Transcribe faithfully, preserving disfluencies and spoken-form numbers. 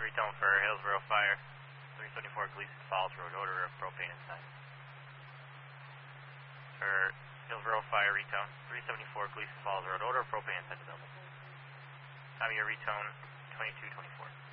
retone for Hillsborough Fire, three seventy-four Gleason Falls Road, odor of propane inside. For Hillsborough Fire retone, three seventy-four Gleason Falls Road, odor of propane inside the building. Time of your retone, twenty-two twenty-four.